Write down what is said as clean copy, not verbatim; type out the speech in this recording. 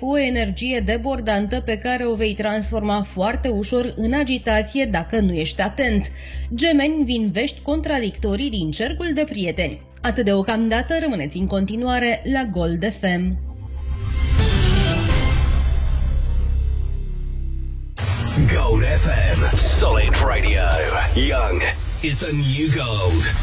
cu o energie debordantă pe care o vei transforma foarte ușor în agitație dacă nu ești atent. Gemeni, vin vești contradictorii din cercul de prieteni. Atât deocamdată, rămâneți în continuare la Gold FM. Gold FM. Solid radio. Young is the new gold.